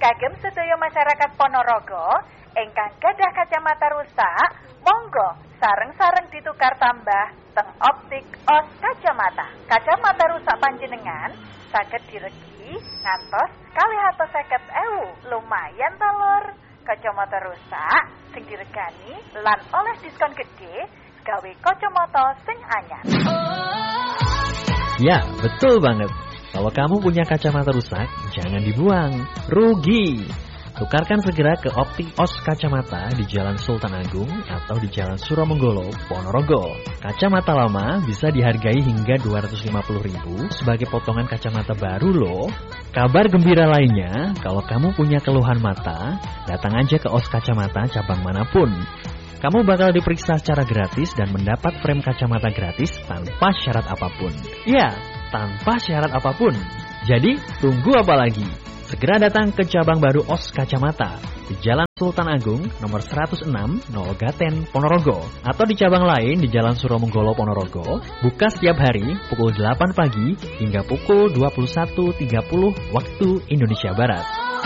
Kagem sedaya masyarakat Ponorogo ingkang gadah kacamata rusak, monggo sareng-sareng ditukar tambah teng optik OS kacamata. Kacamata rusak panjenengan saged diregi ngantos 250.000. Lumayan ta, Lur. Kacamata rusak sing diregani lan oleh diskon gede gawe kacamata sing anyar. Ya, betul banget. Kalau kamu punya kacamata rusak, jangan dibuang. Rugi. Tukarkan segera ke Optik OS Kacamata di Jalan Sultan Agung atau di Jalan Suromonggolo, Ponorogo. Kacamata lama bisa dihargai hingga 250.000 sebagai potongan kacamata baru loh. Kabar gembira lainnya, kalau kamu punya keluhan mata, datang aja ke OS Kacamata cabang manapun. Kamu bakal diperiksa secara gratis dan mendapat frame kacamata gratis tanpa syarat apapun. Ya, tanpa syarat apapun. Jadi, tunggu apa lagi? Segera datang ke cabang baru OS Kacamata di Jalan Sultan Agung nomor 106 Nolgaten Ponorogo atau di cabang lain di Jalan Suromonggolo Ponorogo, buka setiap hari pukul 8 pagi hingga pukul 21.30 waktu Indonesia Barat.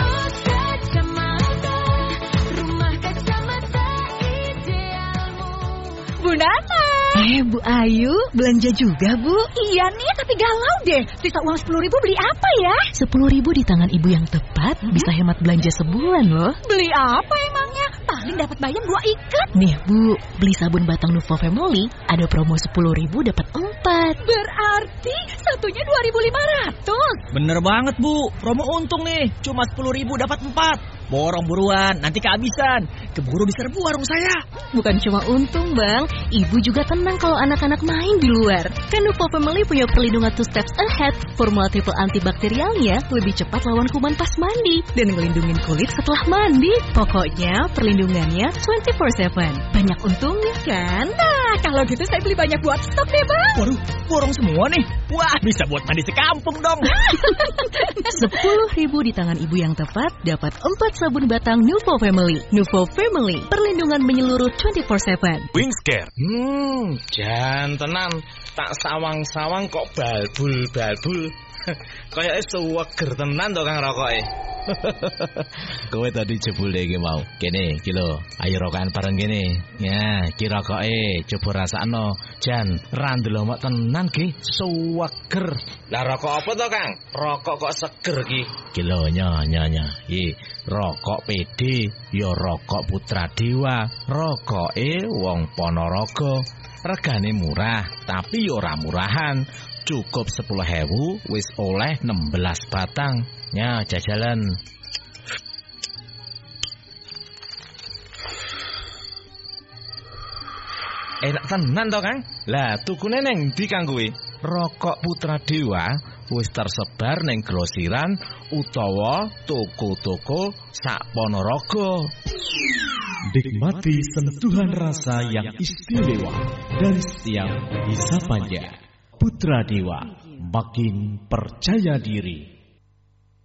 Bu Nana. Bu Ayu, belanja juga, Bu? Iya nih, tapi galau deh. Sisa uang 10.000 beli apa ya? 10.000 di tangan ibu yang tepat bisa hemat belanja sebulan loh. Beli apa emangnya? Paling dapat bayam 2 ikat. Nih Bu, beli sabun batang Nuvo Family ada promo 10.000 dapat 4. Berarti satunya 2.500. Bener banget Bu, promo untung nih. Cuma 10.000 dapat 4. Borong buruan, nanti kehabisan. Keburu diserbu warung saya. Bukan cuma untung Bang, ibu juga tenang kalau anak-anak main di luar. Kan Nuvo Family punya perlindungan 2 steps ahead. Formula triple antibakterialnya lebih cepat lawan kuman pas mandi dan ngelindungin kulit setelah mandi. Pokoknya perlindungannya 24/7. Banyak untungnya kan? Nah, kalau gitu saya beli banyak buat stok deh Bang. Waduh, borong semua nih. Wah, bisa buat mandi sekampung dong. 10.000 di tangan ibu yang tepat dapat 4 sabun batang Nuvo Family. Nuvo Family, perlindungan menyeluruh 24/7. Wingscare. Jantenan tak sawang-sawang kok balbul-balbul. Kayaknya sewager tenan to Kang rokoke. Kowe tadi jebule iki mau. Kene iki lho, ayo rokokan bareng kene. Ya, ki rokoke coba rasakno. Jan, ra ndelok tenan ki, sewager. Lah rokok apa to Kang? Rokok kok seger ki? Ki lho nya. Iki rokok PD, ya rokok Putra Dewa. Rokoke wong Ponorogo. Regane murah, tapi ya ora murahan. Cukup 10.000 wis oleh 16 batang. Ya, jajalan. Enak tenan to Kang? Lah tukune neng ndi Kang kuwi? Rokok Putra Dewa wis tersebar ning grosiran utawa toko-toko sak Ponorogo. Nikmati sentuhan rasa yang istimewa dari setiap hisapnya. Putra Dewa, makin percaya diri.